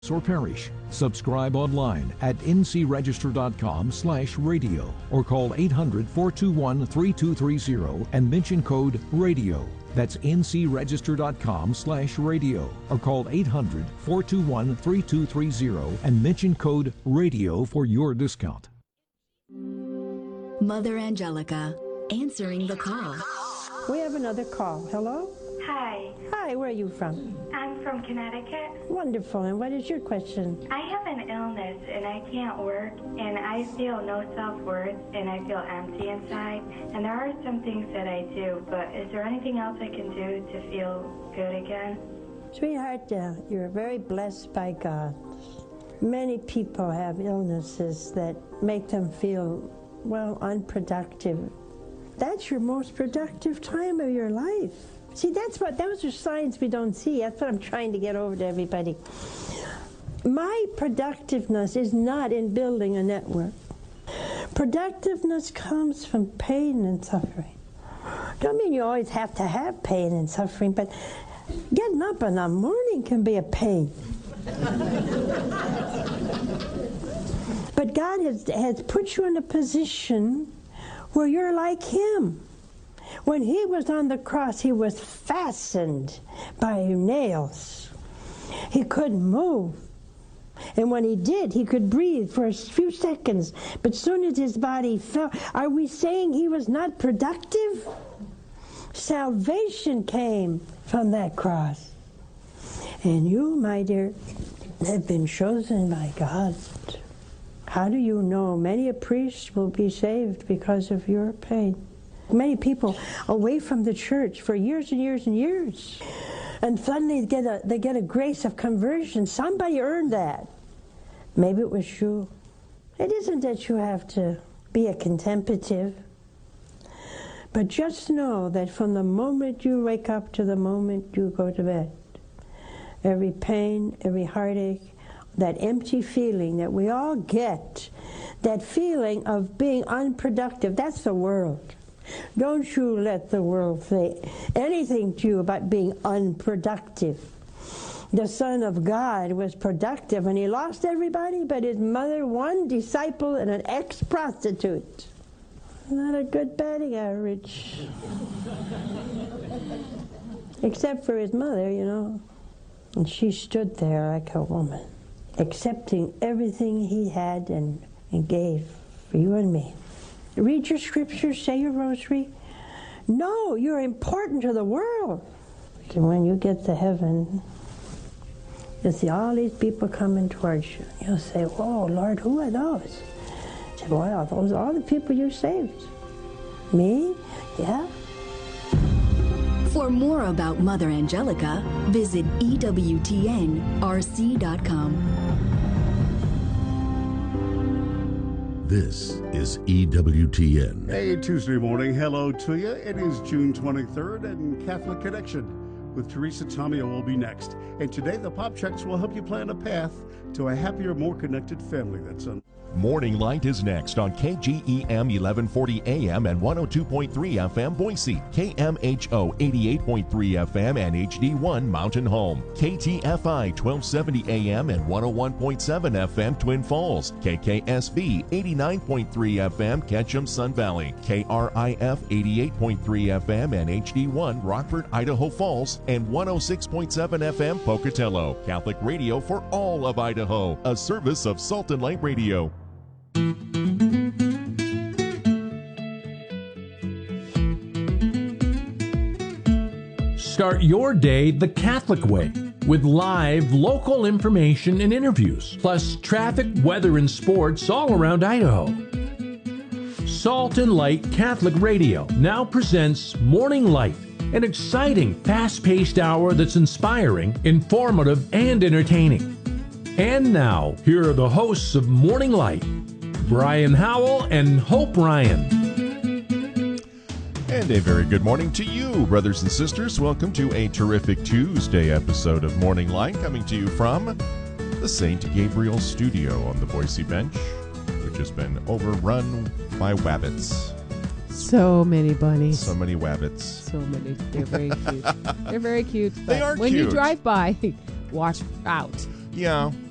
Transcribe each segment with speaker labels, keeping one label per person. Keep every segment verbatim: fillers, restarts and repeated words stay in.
Speaker 1: or parish. Subscribe online at ncregister.com slash radio or call eight hundred, four two one, three two three zero and mention code radio. That's ncregister.com slash radio or call eight hundred, four two one, three two three zero and mention code radio for your discount.
Speaker 2: Mother Angelica, answering the call.
Speaker 3: We have another call. Hello?
Speaker 4: Hi.
Speaker 3: Hi, where are you from?
Speaker 4: I'm from Connecticut.
Speaker 3: Wonderful. And what is your question?
Speaker 4: I have an illness and I can't work and I feel no self-worth and I feel empty inside. And there are some things that I do, but is there anything else I can do to feel good again?
Speaker 3: Sweetheart, uh, you're very blessed by God. Many people have illnesses that make them feel, well, unproductive. That's your most productive time of your life. See, that's what, those are signs we don't see. That's what I'm trying to get over to everybody. My productiveness is not in building a network. Productiveness comes from pain and suffering. Don't mean you always have to have pain and suffering, but getting up in the morning can be a pain. But God has, has put you in a position where you're like Him. When He was on the cross, He was fastened by nails. He couldn't move. And when He did, He could breathe for a few seconds. But soon as His body fell, are we saying He was not productive? Salvation came from that cross. And you, my dear, have been chosen by God. How do you know? Many a priest will be saved because of your pain. Many people away from the church for years and years and years. And suddenly they get a, they get a grace of conversion. Somebody earned that. Maybe it was you. It isn't that you have to be a contemplative. But just know that from the moment you wake up to the moment you go to bed, every pain, every heartache, that empty feeling that we all get, that feeling of being unproductive, that's the world. Don't you let the world say anything to you about being unproductive. The Son of God was productive, and He lost everybody but His mother, one disciple, and an ex-prostitute. Not a good batting average. Except for His mother, you know. And she stood there like a woman, accepting everything He had and, and gave for you and me. Read your scriptures, say your rosary. No, you're important to the world. And when you get to heaven, you'll see all these people coming towards you. You'll say, "Whoa, Lord, who are those?" I said, "Well, those are all the people you saved." Me? Yeah.
Speaker 2: For more about Mother Angelica, visit E W T N R C dot com.
Speaker 5: This is E W T N.
Speaker 6: Hey, Tuesday morning. Hello to you. It is June twenty-third, and Catholic Connection with Teresa Tomeo will be next. And today, the Pop Checks will help you plan a path to a happier, more connected family. That's on.
Speaker 7: Morning Light is next on K G E M eleven forty A M and one oh two point three F M Boise, K M H O eighty-eight point three F M and H D one Mountain Home, K T F I twelve seventy A M and one oh one point seven F M Twin Falls, K K S V eighty-nine point three F M Ketchum Sun Valley, K R I F eighty-eight point three F M and H D one Rockford, Idaho Falls, and one oh six point seven F M Pocatello. Catholic radio for all of Idaho, a service of Salt and Light Radio.
Speaker 8: Start your day the Catholic way with live local information and interviews, plus traffic, weather, and sports all around Idaho. Salt and Light Catholic Radio now presents Morning Light, an exciting, fast-paced hour that's inspiring, informative, and entertaining. And now, here are the hosts of Morning Light, Brian Howell and Hope Ryan.
Speaker 7: And a very good morning to you, brothers and sisters. Welcome to a terrific Tuesday episode of Morning Light, coming to you from the Saint Gabriel Studio on the Boise Bench, which has been overrun by wabbits.
Speaker 9: So many bunnies.
Speaker 7: So many wabbits.
Speaker 9: So many. They're very cute. They're very cute.
Speaker 7: They are
Speaker 9: when
Speaker 7: cute.
Speaker 9: you drive by, watch out.
Speaker 7: Yeah.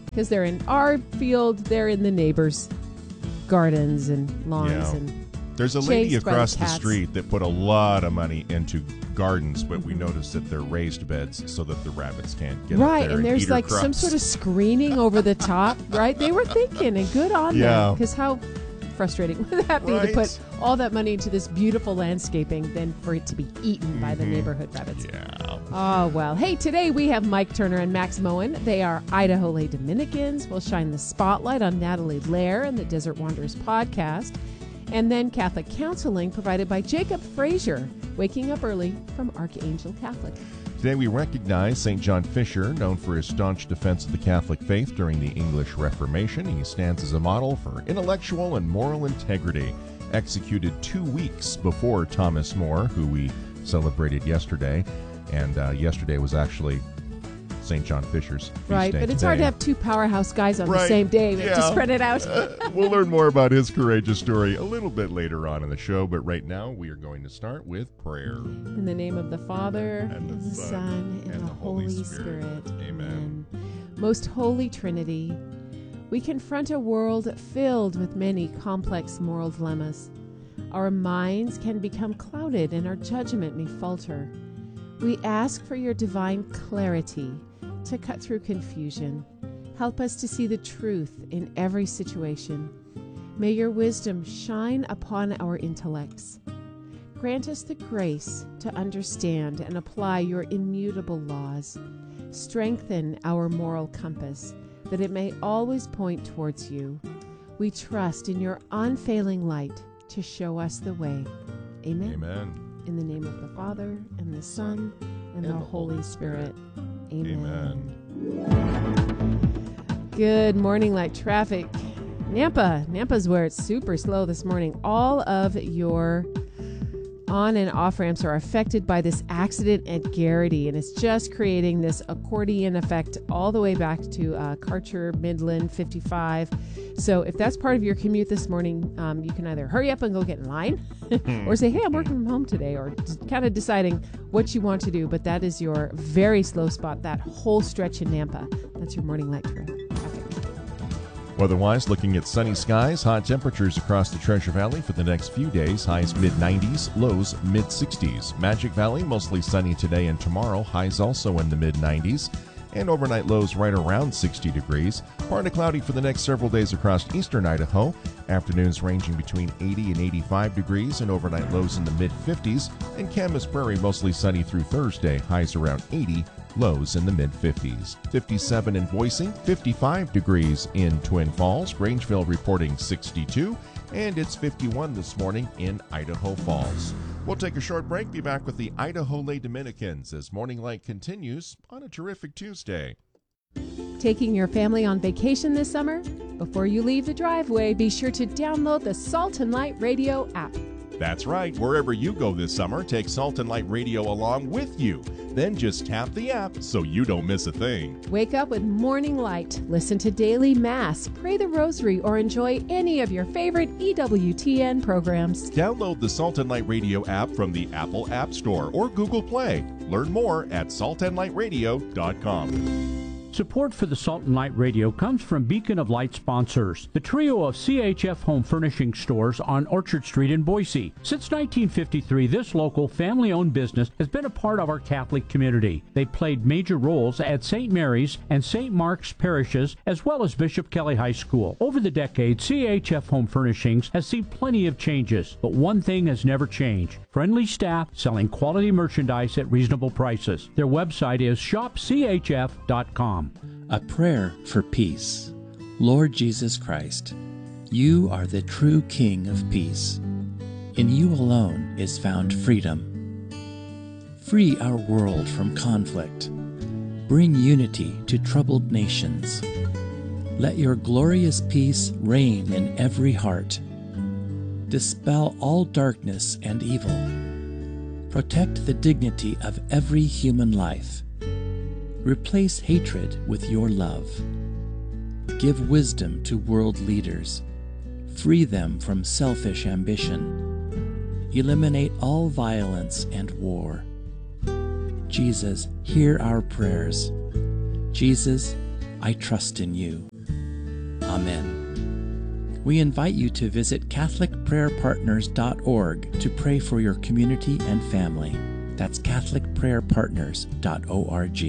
Speaker 9: because they're in our field, they're in the neighbors' gardens and lawns.
Speaker 7: Yeah.
Speaker 9: And
Speaker 7: there's a lady
Speaker 9: chased by
Speaker 7: across
Speaker 9: the
Speaker 7: the
Speaker 9: cats.
Speaker 7: street that put a lot of money into gardens, but we noticed that they're raised beds so that the rabbits can't get
Speaker 9: right,
Speaker 7: up there
Speaker 9: and there's
Speaker 7: eat her
Speaker 9: like some
Speaker 7: crops.
Speaker 9: sort of screening over the top, right? They were thinking, and good on
Speaker 7: Yeah.
Speaker 9: them, because how frustrating would that be
Speaker 7: Right.
Speaker 9: to put all that money into this beautiful landscaping than for it to be eaten by the neighborhood rabbits?
Speaker 7: Yeah.
Speaker 9: Oh, well. Hey, today we have Mike Turner and Max Moen. They are Idaho Lay Dominicans. We'll shine the spotlight on Natalie Lair and the Desert Wanderers podcast. And then Catholic counseling provided by Jacob Frazier, waking up early from Archangel Catholic.
Speaker 7: Today we recognize Saint John Fisher, known for his staunch defense of the Catholic faith during the English Reformation. He stands as a model for intellectual and moral integrity. Executed two weeks before Thomas More, who we celebrated yesterday. And uh, yesterday was actually Saint John Fisher's feast
Speaker 9: Right,
Speaker 7: day
Speaker 9: but it's
Speaker 7: today.
Speaker 9: hard to have two powerhouse guys on
Speaker 7: Right,
Speaker 9: the same day
Speaker 7: yeah.
Speaker 9: to spread it out.
Speaker 7: Uh, we'll learn more about his courageous story a little bit later on in the show, but right now we are going to start with prayer.
Speaker 9: In the name of the Father,
Speaker 7: And the
Speaker 9: and the
Speaker 7: Son,
Speaker 9: Son, and,
Speaker 7: and
Speaker 9: the
Speaker 7: the Holy
Speaker 9: Holy
Speaker 7: Spirit.
Speaker 9: Spirit.
Speaker 7: Amen.
Speaker 9: Most Holy Trinity, we confront a world filled with many complex moral dilemmas. Our minds can become clouded and our judgment may falter. We ask for your divine clarity to cut through confusion. Help us to see the truth in every situation. May your wisdom shine upon our intellects. Grant us the grace to understand and apply your immutable laws. Strengthen our moral compass, that it may always point towards you. We trust in your unfailing light to show us the way. Amen.
Speaker 7: Amen.
Speaker 9: In the name of the Father, and the Son, and, and the, the Holy, Holy Spirit. Spirit. Amen. Amen. Good morning, light traffic. Nampa. Nampa's where it's super slow this morning. All of your on and off ramps are affected by this accident at Garrity, and it's just creating this accordion effect all the way back to uh, Karcher, Midland, fifty-five. So if that's part of your commute this morning, um, you can either hurry up and go get in line or say, hey, I'm working from home today, or just kind of deciding what you want to do. But that is your very slow spot, that whole stretch in Nampa. That's your morning light traffic.
Speaker 7: Weather-wise, looking at sunny skies, hot temperatures across the Treasure Valley for the next few days. Highs mid nineties, lows mid sixties. Magic Valley, mostly sunny today and tomorrow. Highs also in the mid nineties. And overnight lows right around sixty degrees. Partly cloudy for the next several days across eastern Idaho. Afternoons ranging between eighty and eighty-five degrees and overnight lows in the mid fifties. And Camas Prairie mostly sunny through Thursday. Highs around eighty, lows in the mid fifties. fifty-seven in Boise, fifty-five degrees in Twin Falls. Grangeville reporting sixty-two. And it's fifty-one this morning in Idaho Falls. We'll take a short break, be back with the Idaho Lay Dominicans as Morning Light continues on a terrific Tuesday.
Speaker 9: Taking your family on vacation this summer? Before you leave the driveway, be sure to download the Salt and Light Radio app.
Speaker 7: That's right. Wherever you go this summer, take Salt and Light Radio along with you. Then just tap the app so you don't miss a thing.
Speaker 9: Wake up with Morning Light, listen to Daily Mass, pray the Rosary, or enjoy any of your favorite E W T N programs.
Speaker 7: Download the Salt and Light Radio app from the Apple App Store or Google Play. Learn more at salt and light radio dot com.
Speaker 10: Support for the Salt and Light Radio comes from Beacon of Light sponsors, the trio of C H F home furnishing stores on Orchard Street in Boise. Since nineteen fifty-three, this local family-owned business has been a part of our Catholic community. They played major roles at Saint Mary's and Saint Mark's parishes, as well as Bishop Kelly High School. Over the decades, C H F Home Furnishings has seen plenty of changes, but one thing has never changed: friendly staff selling quality merchandise at reasonable prices. Their website is shop c h f dot com.
Speaker 11: A prayer for peace. Lord Jesus Christ, you are the true King of peace. In you alone is found freedom. Free our world from conflict. Bring unity to troubled nations. Let your glorious peace reign in every heart. Dispel all darkness and evil. Protect the dignity of every human life. Replace hatred with your love. Give wisdom to world leaders. Free them from selfish ambition. Eliminate all violence and war. Jesus, hear our prayers. Jesus, I trust in you. Amen. We invite you to visit Catholic Prayer Partners dot org to pray for your community and family. That's Catholic Prayer Partners dot org.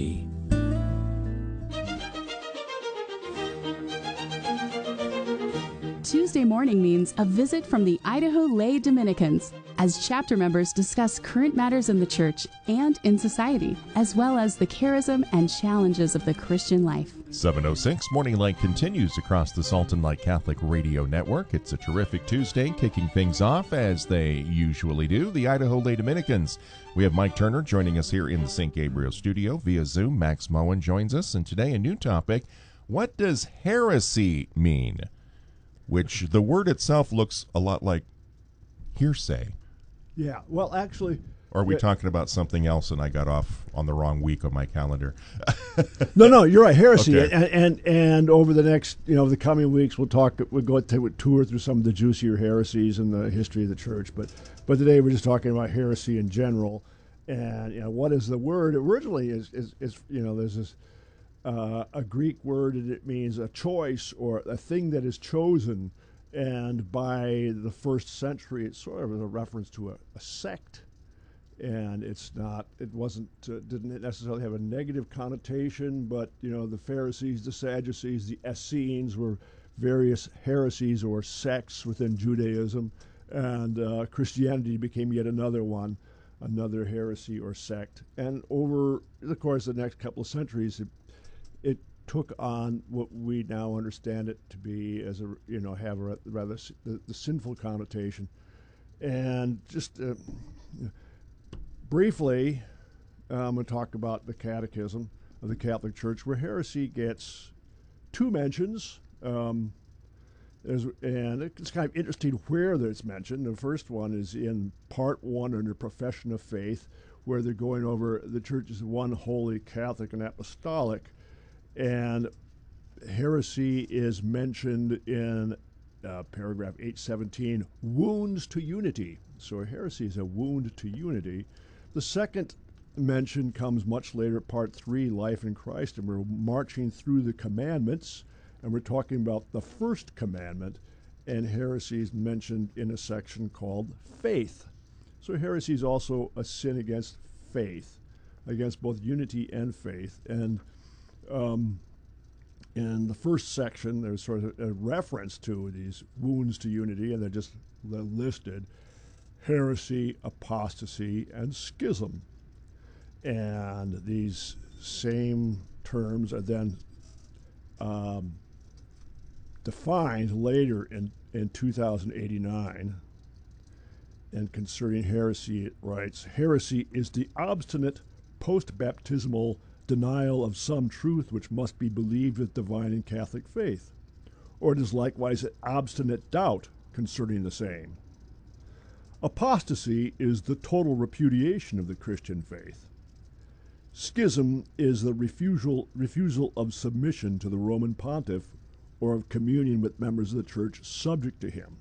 Speaker 12: Tuesday morning means a visit from the Idaho Lay Dominicans as chapter members discuss current matters in the church and in society, as well as the charism and challenges of the Christian life.
Speaker 7: seven oh six Morning Light continues across the Salt and Light Catholic Radio Network. It's a terrific Tuesday, kicking things off as they usually do, the Idaho Lay Dominicans. We have Mike Turner joining us here in the Saint Gabriel studio via Zoom. Max Moen joins us, and today a new topic: what does heresy mean? Which the word itself looks a lot like hearsay.
Speaker 13: Yeah, well, actually...
Speaker 7: Or are we
Speaker 13: it,
Speaker 7: talking about something else and I got off on the wrong week on my calendar?
Speaker 13: no, no, you're right, heresy.
Speaker 7: Okay.
Speaker 13: And, and and over the next, you know, the coming weeks, we'll talk, we'll go to tour through some of the juicier heresies in the history of the church. But but today we're just talking about heresy in general. And, you know, what is the word? Originally is, is, is you know, there's this, uh, a Greek word, and it means a choice or a thing that is chosen. And by the first century, it's sort of a reference to a, a sect. And it's not, it wasn't, uh, didn't necessarily have a negative connotation, but, you know, the Pharisees, the Sadducees, the Essenes were various heresies or sects within Judaism. And uh, Christianity became yet another one, another heresy or sect. And over the course of the next couple of centuries, it, it took on what we now understand it to be as a, you know, have a rather the, the sinful connotation. And just uh, briefly, uh, I'm going to talk about the Catechism of the Catholic Church, where heresy gets two mentions. Um, and it's kind of interesting where it's mentioned. The first one is in Part one under Profession of Faith, where they're going over the Church is one holy, Catholic, and apostolic. And heresy is mentioned in uh, paragraph eight seventeen, wounds to unity. So heresy is a wound to unity. The second mention comes much later, part three, Life in Christ, and we're marching through the commandments, and we're talking about the first commandment, and heresy is mentioned in a section called faith. So heresy is also a sin against faith, against both unity and faith. And Um, in the first section, there's sort of a reference to these wounds to unity, and they're just they're listed: heresy, apostasy, and schism. And these same terms are then um, defined later in, in two thousand eighty-nine. And concerning heresy, it writes, heresy is the obstinate post-baptismal denial of some truth which must be believed with divine and Catholic faith, or it is likewise an obstinate doubt concerning the same. Apostasy is the total repudiation of the Christian faith. Schism is the refusal, refusal of submission to the Roman pontiff or of communion with members of the church subject to him.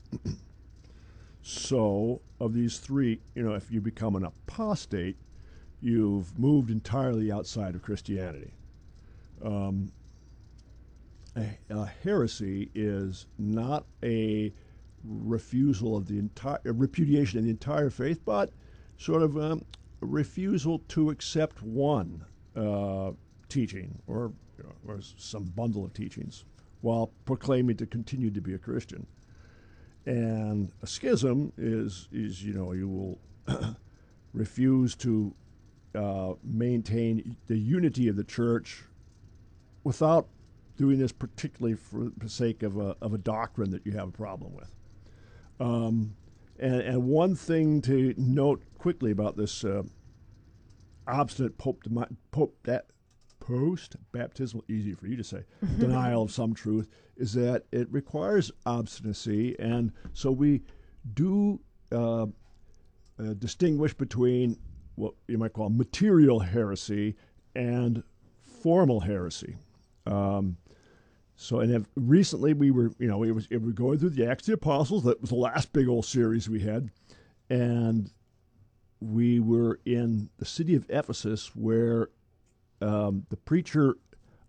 Speaker 13: So, of these three, you know, if you become an apostate, you've moved entirely outside of Christianity. Um, a, a heresy is not a refusal of the entire, a repudiation of the entire faith, but sort of um, a refusal to accept one uh, teaching or, you know, or some bundle of teachings while proclaiming to continue to be a Christian. And a schism is, is you know, you will refuse to uh, maintain the unity of the church without doing this particularly for the sake of a, of a doctrine that you have a problem with. Um, and, and one thing to note quickly about this uh, obstinate pope, pope that post-baptismal, easy for you to say, denial of some truth, is that it requires obstinacy, and so we do uh, uh, distinguish between what you might call material heresy and formal heresy. Um, so, and if recently we were, you know, we, was, we were going through the Acts of the Apostles. That was the last big old series we had, and we were in the city of Ephesus, where um, the preacher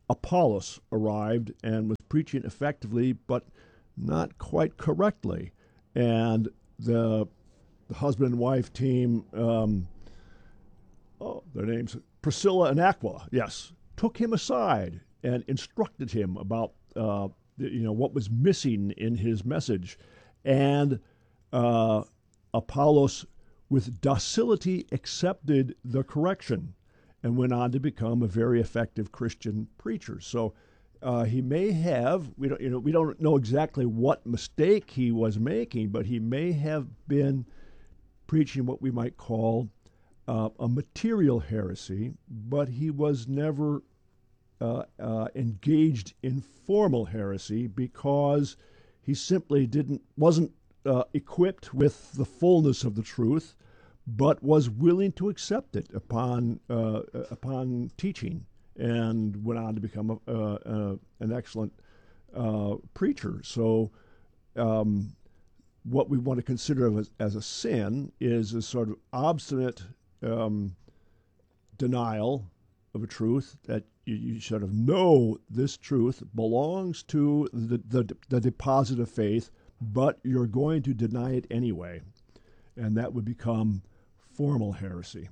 Speaker 13: Apollos arrived and was preaching effectively, but not quite correctly. And the, the husband and wife team, um, oh, their names, Priscilla and Aquila, yes, took him aside and instructed him about uh, you know what was missing in his message. And uh, Apollos, with docility, accepted the correction and went on to become a very effective Christian preacher. So uh, he may have, we don't, you know, we don't know exactly what mistake he was making, but he may have been preaching what we might call uh, a material heresy, but he was never uh, uh, engaged in formal heresy because he simply didn't, wasn't uh, equipped with the fullness of the truth, but was willing to accept it upon uh, upon teaching, and went on to become a, uh, uh, an excellent uh, preacher. So, um, what we want to consider as, as a sin is a sort of obstinate um, denial of a truth that you, you sort of know this truth belongs to the, the the deposit of faith, but you're going to deny it anyway, and that would become formal heresy.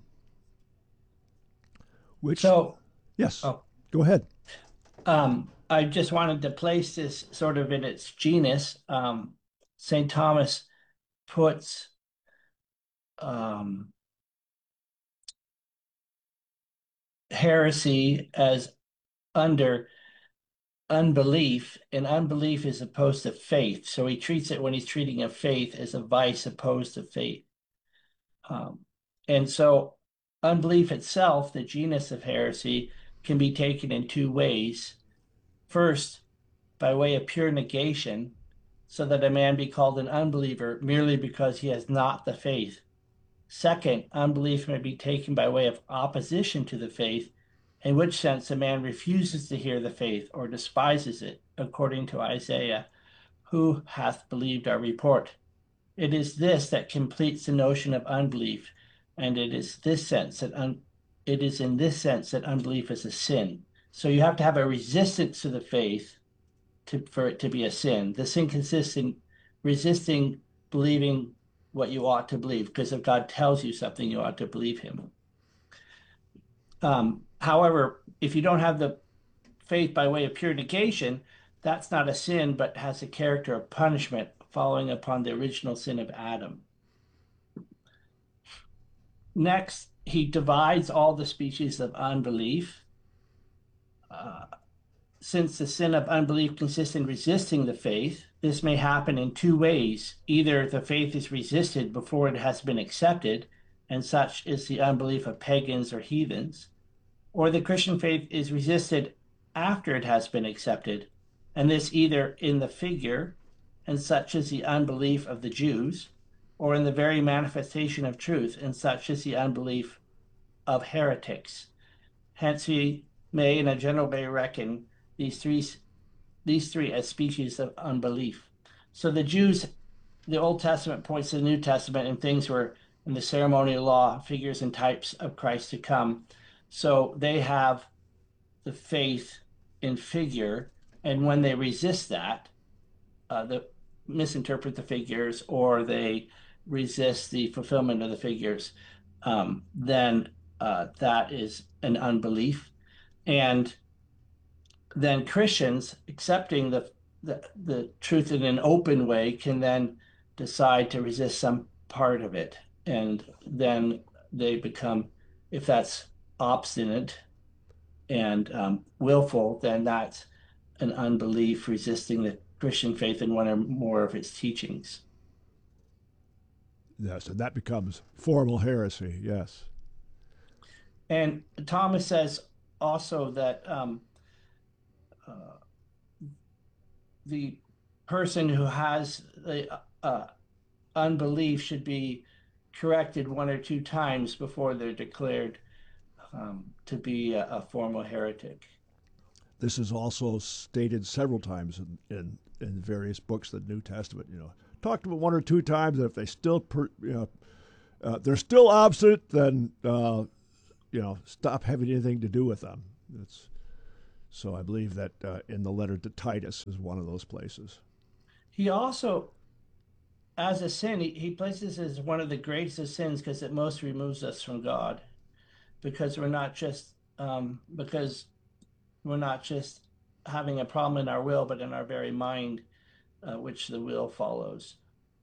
Speaker 13: Which,
Speaker 14: so,
Speaker 13: yes,
Speaker 14: oh,
Speaker 13: go ahead.
Speaker 14: Um, I just wanted to place this sort of in its genus. Um, Saint Thomas puts um, heresy as under unbelief, and unbelief is opposed to faith. So he treats it, when he's treating a faith, as a vice opposed to faith. Um, and so unbelief itself, the genus of heresy, can be taken in two ways. First, by way of pure negation, so that a man be called an unbeliever merely because he has not the faith. Second, unbelief may be taken by way of opposition to the faith, in which sense a man refuses to hear the faith or despises it, according to Isaiah, who hath believed our report. It is this that completes the notion of unbelief, and it is this sense that un- it is in this sense that unbelief is a sin. So you have to have a resistance to the faith to, for it to be a sin. The sin consists in resisting believing what you ought to believe, because if God tells you something, you ought to believe him. Um, however, if you don't have the faith by way of pure negation, that's not a sin, but has a character of punishment, following upon the original sin of Adam. Next, he divides all the species of unbelief. Uh, since the sin of unbelief consists in resisting the faith, this may happen in two ways. Either the faith is resisted before it has been accepted, and such is the unbelief of pagans or heathens, or the Christian faith is resisted after it has been accepted, and this either in the figure, and such is the unbelief of the Jews, or in the very manifestation of truth, and such is the unbelief of heretics. Hence we may in a general way reckon these three these three as species of unbelief. So the Jews, the Old Testament points to the New Testament, and things were in the ceremonial law, figures and types of Christ to come. So they have the faith in figure, and when they resist that, uh, the misinterpret the figures, or they resist the fulfillment of the figures, um, then uh, that is an unbelief. And then Christians, accepting the, the the truth in an open way, can then decide to resist some part of it, and then they become, if that's obstinate and um, willful, then that's an unbelief resisting the Christian faith in one or more of its teachings.
Speaker 13: Yes, and that becomes formal heresy, yes.
Speaker 14: And Thomas says also that um, uh, the person who has the uh, unbelief should be corrected one or two times before they're declared um, to be a, a formal heretic.
Speaker 13: This is also stated several times in, in, in various books of the New Testament. You know, talked about one or two times, and if they still, per, you know, uh, they're still obstinate, then uh, you know, stop having anything to do with them. It's So I believe that uh, in the letter to Titus is one of those places.
Speaker 14: He also, as a sin, he, he places it as one of the greatest of sins because it most removes us from God, because we're not just um, because we're not just having a problem in our will, but in our very mind, uh, which the will follows.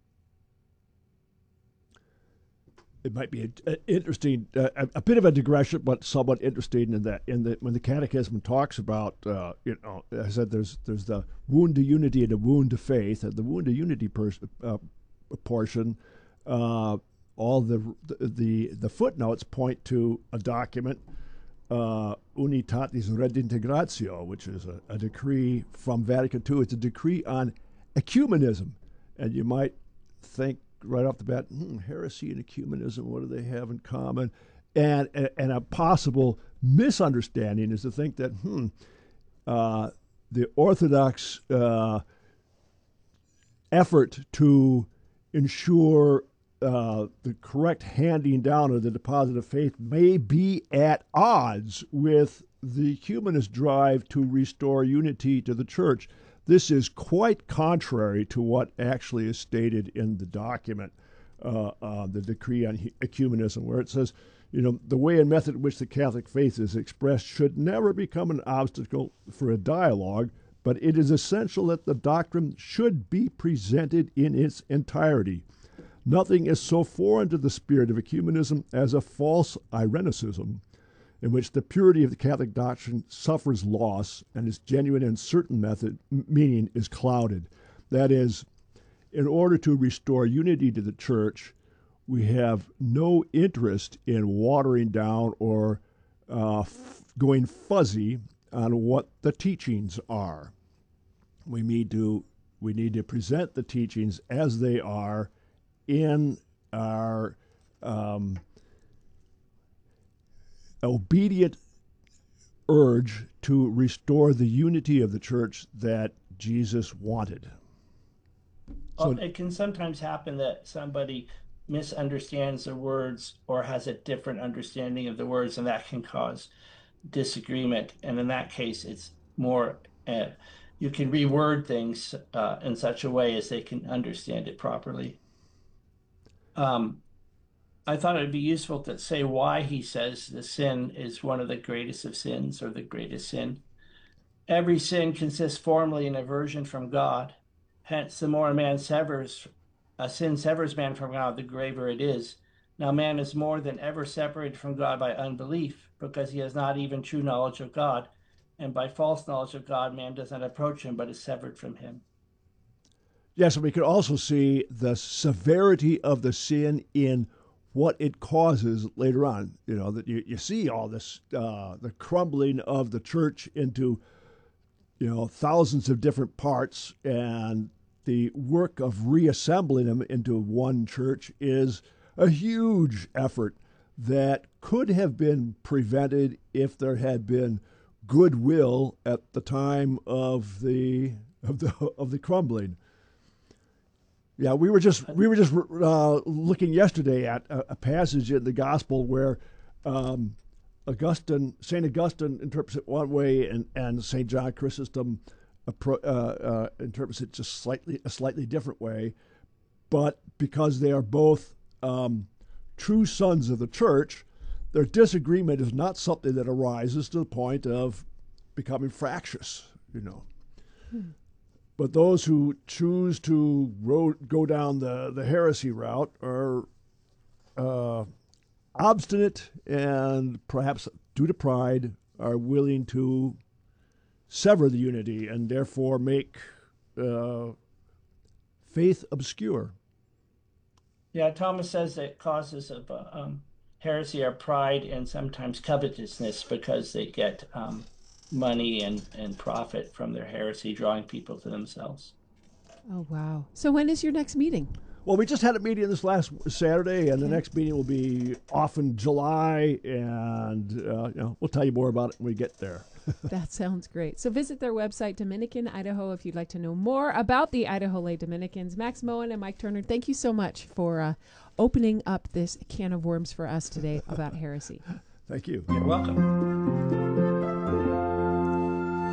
Speaker 13: It might be a, a interesting, uh, a, a bit of a digression, but somewhat interesting in that in the when the Catechism talks about, uh, you know, I said there's there's the wound to unity and the wound to faith, and the wound to unity pers- uh, portion, uh, all the, the the footnotes point to a document, uh, Unitatis Redintegratio, which is a, a decree from Vatican Two. It's a decree on ecumenism, and you might think right off the bat, hmm, heresy and ecumenism, what do they have in common? And, and, and a possible misunderstanding is to think that, hmm, uh, the Orthodox uh, effort to ensure uh, the correct handing down of the deposit of faith may be at odds with the humanist drive to restore unity to the church. This is quite contrary to what actually is stated in the document, uh, uh, the decree on ecumenism, where it says, you know, the way and method in which the Catholic faith is expressed should never become an obstacle for a dialogue, but it is essential that the doctrine should be presented in its entirety. Nothing is so foreign to the spirit of ecumenism as a false Irenicism, in which the purity of the Catholic doctrine suffers loss and its genuine and certain method meaning is clouded. That is, in order to restore unity to the church, we have no interest in watering down or uh, f- going fuzzy on what the teachings are. We need to we need to present the teachings as they are in our um, obedient urge to restore the unity of the church that Jesus wanted.
Speaker 14: Well, so, it can sometimes happen that somebody misunderstands the words or has a different understanding of the words, and that can cause disagreement. And in that case, it's more, uh, you can reword things uh, in such a way as they can understand it properly. Um, I thought it would be useful to say why he says the sin is one of the greatest of sins, or the greatest sin. Every sin consists formally in aversion from God. Hence, the more a man severs, a sin severs man from God, the graver it is. Now, man is more than ever separated from God by unbelief, because he has not even true knowledge of God. And by false knowledge of God, man does not approach him, but is severed from him.
Speaker 13: Yes, and we could also see the severity of the sin in what it causes later on. You know, that you, you see all this, uh, the crumbling of the church into, you know, thousands of different parts, and the work of reassembling them into one church is a huge effort that could have been prevented if there had been goodwill at the time of the of the of the crumbling. Yeah, we were just we were just uh, looking yesterday at a, a passage in the Gospel where um, Augustine, Saint Augustine interprets it one way, and, and Saint John Chrysostom uh, uh, interprets it just slightly a slightly different way. But because they are both um, true sons of the Church, their disagreement is not something that arises to the point of becoming fractious, you know. Hmm. But those who choose to ro- go down the, the heresy route are uh, obstinate, and perhaps due to pride are willing to sever the unity and therefore make uh, faith obscure.
Speaker 14: Yeah, Thomas says that causes of uh, um, heresy are pride and sometimes covetousness, because they get um, money and, and profit from their heresy, drawing people to themselves.
Speaker 9: Oh, wow. So when is your next meeting?
Speaker 13: Well, we just had a meeting this last Saturday, and okay. The next meeting will be off in July, and uh, you know, we'll tell you more about it when we get there.
Speaker 9: That sounds great. So visit their website, Dominican Idaho, if you'd like to know more about the Idaho Lay Dominicans. Max Moen and Mike Turner, thank you so much for uh, opening up this can of worms for us today about heresy.
Speaker 13: Thank you.
Speaker 14: You're welcome.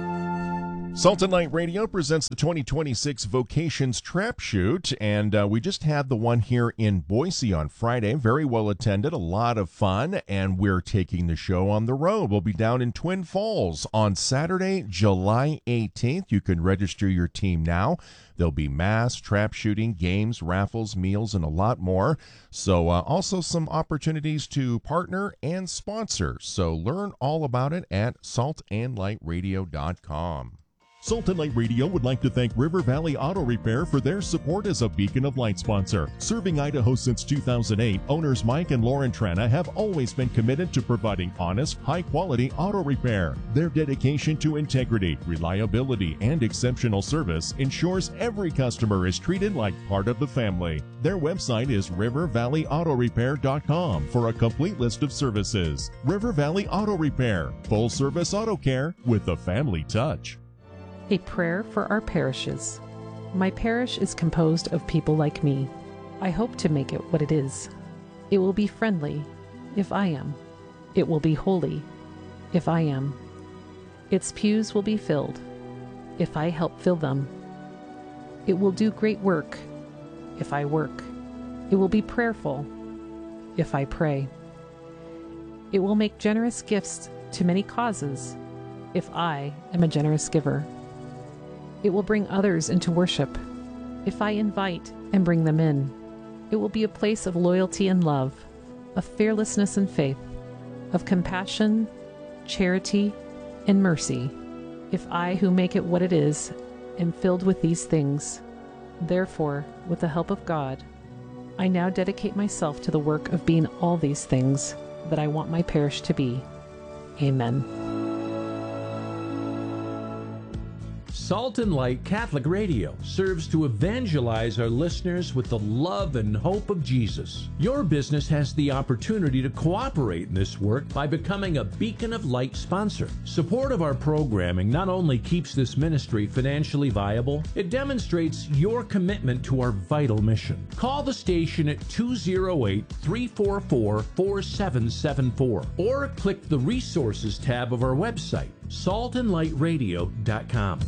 Speaker 7: Salt and Light Radio presents the twenty twenty-six Vocations Trap Shoot, and uh, we just had the one here in Boise on Friday. Very well attended, a lot of fun, and we're taking the show on the road. We'll be down in Twin Falls on Saturday, July eighteenth. You can register your team now. There'll be mass trap shooting, games, raffles, meals, and a lot more. So uh, also some opportunities to partner and sponsor. So learn all about it at salt and light radio dot com. Salt and Light Radio would like to thank River Valley Auto Repair for their support as a Beacon of Light sponsor. Serving Idaho since two thousand eight, owners Mike and Lauren Trana have always been committed to providing honest, high-quality auto repair. Their dedication to integrity, reliability, and exceptional service ensures every customer is treated like part of the family. Their website is river valley auto repair dot com for a complete list of services. River Valley Auto Repair, full-service auto care with a family touch.
Speaker 15: A prayer for our parishes. My parish is composed of people like me. I hope to make it what it is. It will be friendly, if I am. It will be holy, if I am. Its pews will be filled, if I help fill them. It will do great work, if I work. It will be prayerful, if I pray. It will make generous gifts to many causes, if I am a generous giver. It will bring others into worship, if I invite and bring them in. It will be a place of loyalty and love, of fearlessness and faith, of compassion, charity, and mercy, if I who make it what it is am filled with these things. Therefore, with the help of God, I now dedicate myself to the work of being all these things that I want my parish to be. Amen.
Speaker 8: Salt and Light Catholic Radio serves to evangelize our listeners with the love and hope of Jesus. Your business has the opportunity to cooperate in this work by becoming a Beacon of Light sponsor. Support of our programming not only keeps this ministry financially viable, it demonstrates your commitment to our vital mission. Call the station at two oh eight, three four four, four seven seven four or click the Resources tab of our website, salt and light radio dot com.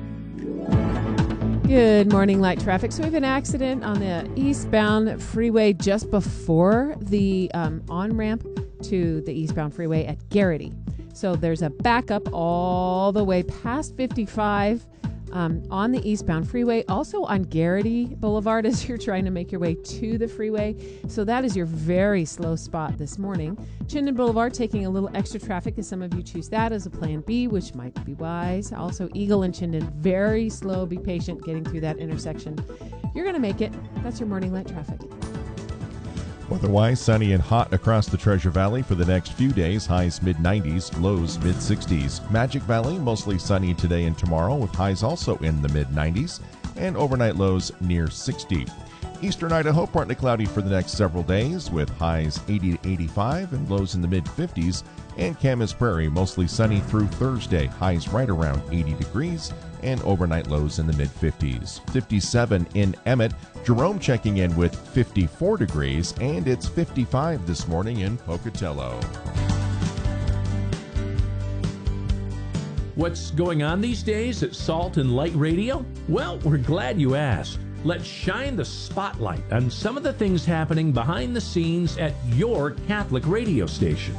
Speaker 9: Good morning, light traffic. So we have an accident on the eastbound freeway just before the um, on-ramp to the eastbound freeway at Garrity. So there's a backup all the way past fifty-five um, on the eastbound freeway. Also on Garrity Boulevard as you're trying to make your way to the freeway. So that is your very slow spot this morning. Chinden Boulevard taking a little extra traffic as some of you choose that as a plan B, which might be wise. Also Eagle and Chinden, very slow. Be patient getting through that intersection. You're going to make it. That's your morning light traffic.
Speaker 7: Otherwise, sunny and hot across the Treasure Valley for the next few days. Highs mid nineties, lows mid sixties. Magic Valley, mostly sunny today and tomorrow, with highs also in the mid nineties, and overnight lows near sixty. Eastern Idaho, partly cloudy for the next several days, with highs eighty to eighty-five and lows in the mid fifties. And Camas Prairie, mostly sunny through Thursday. Highs right around eighty degrees and overnight lows in the mid fifties. fifty-seven in Emmett. Jerome checking in with fifty-four degrees, and it's fifty-five this morning in Pocatello.
Speaker 8: What's going on these days at Salt and Light Radio? Well, we're glad you asked. Let's shine the spotlight on some of the things happening behind the scenes at your Catholic radio station.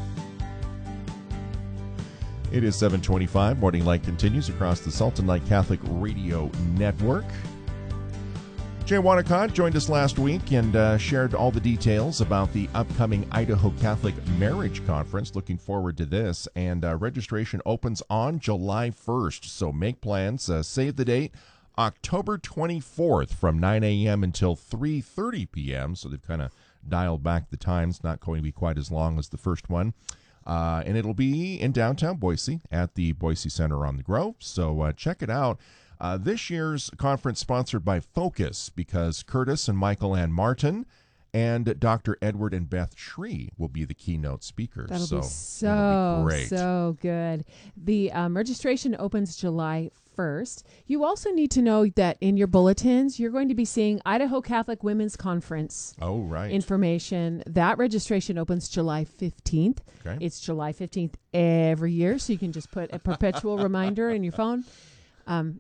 Speaker 7: It is seven twenty-five. Morning Light continues across the Salt and Light Catholic Radio Network. Jay Wanacott joined us last week and uh, shared all the details about the upcoming Idaho Catholic Marriage Conference. Looking forward to this. And uh, registration opens on July first. So make plans. Uh, save the date. October twenty-fourth from nine a.m. until three thirty p.m. So they've kind of dialed back the times. Not going to be quite as long as the first one. Uh, and it'll be in downtown Boise at the Boise Center on the Grove. So uh, check it out. Uh, this year's conference sponsored by Focus, because Curtis and Michael Ann Martin and Doctor Edward and Beth Shree will be the keynote speakers.
Speaker 9: That'll
Speaker 7: so
Speaker 9: be so,
Speaker 7: be great.
Speaker 9: so good. The um, registration opens July first. You also need to know that in your bulletins, you're going to be seeing Idaho Catholic Women's Conference
Speaker 7: oh, right.
Speaker 9: information. That registration opens July fifteenth.
Speaker 7: Okay.
Speaker 9: It's July fifteenth every year, so you can just put a perpetual reminder in your phone. Um,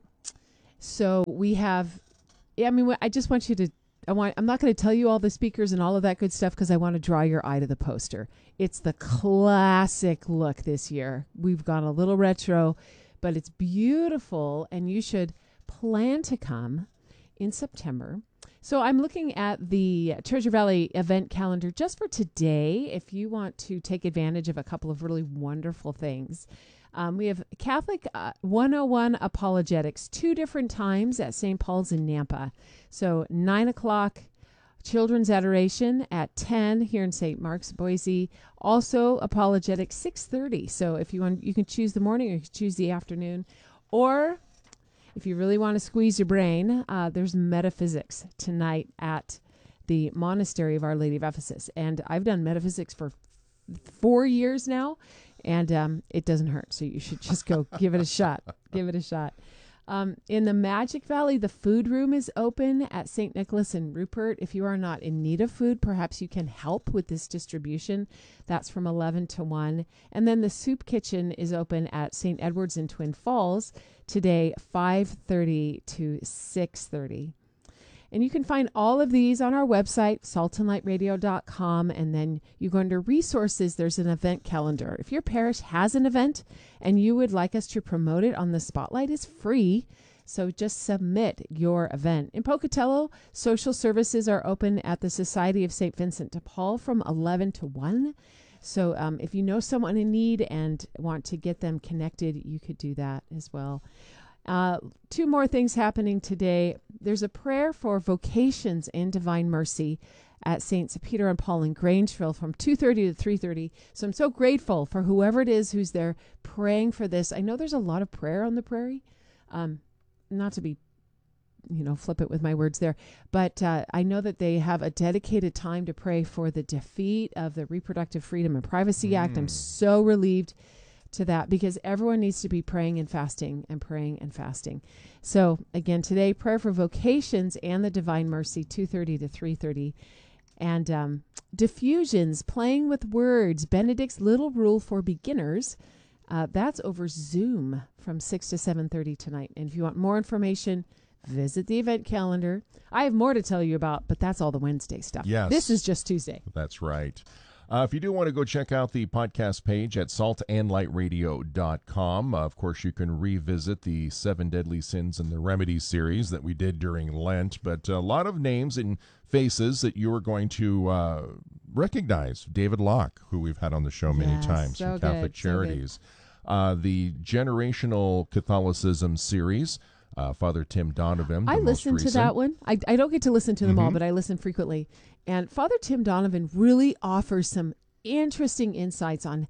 Speaker 9: so we have, I mean, I just want you to, I want, I'm not going to tell you all the speakers and all of that good stuff because I want to draw your eye to the poster. It's the classic look this year. We've gone a little retro, but it's beautiful, and you should plan to come in September. So I'm looking at the Treasure Valley event calendar just for today. If you want to take advantage of a couple of really wonderful things, um, we have Catholic uh, one oh one Apologetics, two different times at Saint Paul's in Nampa. So nine o'clock, Children's Adoration at ten here in Saint Mark's, Boise. Also Apologetics six thirty. So if you want, you can choose the morning or you can choose the afternoon, or if you really want to squeeze your brain, uh, there's metaphysics tonight at the Monastery of Our Lady of Ephesus. And I've done metaphysics for four years now, and um, it doesn't hurt. So you should just go give it a shot. Give it a shot. Um, in the Magic Valley, the food room is open at Saint Nicholas and Rupert. If you are not in need of food, perhaps you can help with this distribution. That's from eleven to one. And then the soup kitchen is open at Saint Edward's in Twin Falls today, five thirty to six thirty. And you can find all of these on our website, salt and light radio dot com, and then you go under resources, there's an event calendar. If your parish has an event and you would like us to promote it on the Spotlight, it's free, so just submit your event. In Pocatello, social services are open at the Society of Saint Vincent de Paul from eleven to one. So um, if you know someone in need and want to get them connected, you could do that as well. Uh, two more things happening today. There's a prayer for vocations and divine mercy at Saints Peter and Paul in Grangeville from two thirty to three thirty. So I'm so grateful for whoever it is who's there praying for this. I know there's a lot of prayer on the prairie. Um, not to be, you know, flip it with my words there, but uh, I know that they have a dedicated time to pray for the defeat of the Reproductive Freedom and Privacy mm. Act. I'm so relieved to that, because everyone needs to be praying and fasting and praying and fasting. So again, today, prayer for vocations and the divine mercy, two thirty to three thirty. And um, diffusions, playing with words, Benedict's Little Rule for Beginners. Uh, that's over Zoom from six to seven thirty tonight. And if you want more information, visit the event calendar. I have more to tell you about, but that's all the Wednesday stuff.
Speaker 7: Yes.
Speaker 9: This is just Tuesday.
Speaker 7: That's right. Uh, if you do want to go check out the podcast page at salt and light radio dot com, uh, of course, you can revisit the Seven Deadly Sins and the Remedies series that we did during Lent. But a lot of names and faces that you are going to uh, recognize. David Locke, who we've had on the show many
Speaker 9: yes,
Speaker 7: times
Speaker 9: so
Speaker 7: from Catholic
Speaker 9: good,
Speaker 7: Charities.
Speaker 9: So
Speaker 7: uh, the Generational Catholicism series. Uh, Father Tim Donovan.
Speaker 9: I listen to that one. I, I don't get to listen to them
Speaker 7: mm-hmm.
Speaker 9: all, but I listen frequently. And Father Tim Donovan really offers some interesting insights on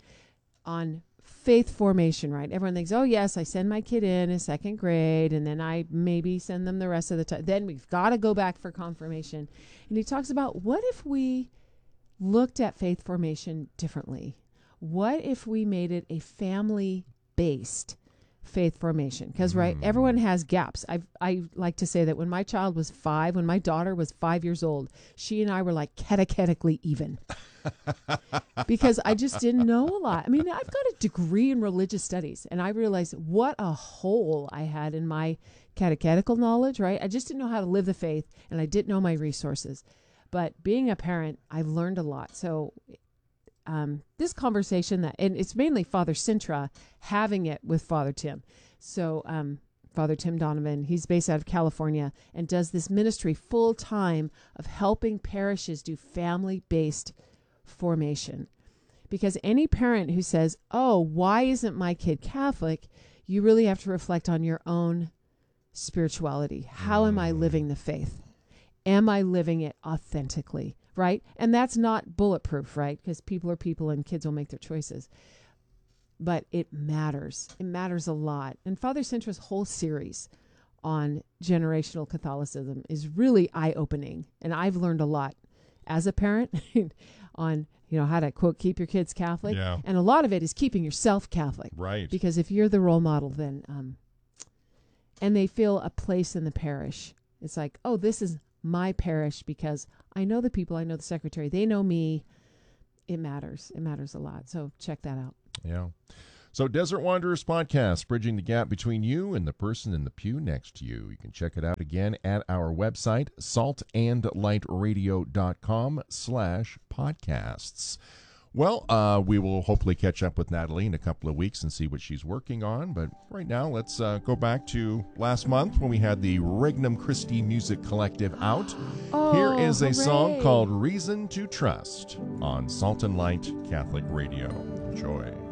Speaker 9: on faith formation, right? Everyone thinks, oh, yes, I send my kid in in second grade, and then I maybe send them the rest of the time. Then we've got to go back for confirmation. And he talks about, what if we looked at faith formation differently? What if we made it a family-based faith formation? Because right, everyone has gaps. I I like to say that when my child was five, when my daughter was five years old, she and I were like catechetically even, because I just didn't know a lot. I mean, I've got a degree in religious studies, and I realized what a hole I had in my catechetical knowledge. Right, I just didn't know how to live the faith, and I didn't know my resources. But being a parent, I learned a lot. So Um, this conversation that, and it's mainly Father Sintra having it with Father Tim. So, um, Father Tim Donovan, he's based out of California and does this ministry full time of helping parishes do family-based formation. Because any parent who says, oh, why isn't my kid Catholic? You really have to reflect on your own spirituality. How am I living the faith? Am I living it authentically? Right? And that's not bulletproof, right? Because people are people and kids will make their choices. But it matters. It matters a lot. And Father Sintra's whole series on generational Catholicism is really eye-opening. And I've learned a lot as a parent on, you know, how to, quote, keep your kids Catholic.
Speaker 7: Yeah.
Speaker 9: And a lot of it is keeping yourself Catholic.
Speaker 7: Right.
Speaker 9: Because if you're the role model, then, um, and they feel a place in the parish. It's like, oh, this is my parish because I know the people, I know the secretary, they know me. It matters. It matters a lot. So check that out.
Speaker 7: Yeah. So Desert Wanderers Podcast, bridging the gap between you and the person in the pew next to you. You can check it out again at our website, saltandlightradio.com slash podcasts. Well, uh, we will hopefully catch up with Natalie in a couple of weeks and see what she's working on. But right now, let's uh, go back to last month when we had the Regnum Christi Music Collective out.
Speaker 9: Oh,
Speaker 7: Here is a
Speaker 9: hooray.
Speaker 7: song called Reason to Trust on Salt and Light Catholic Radio. Enjoy.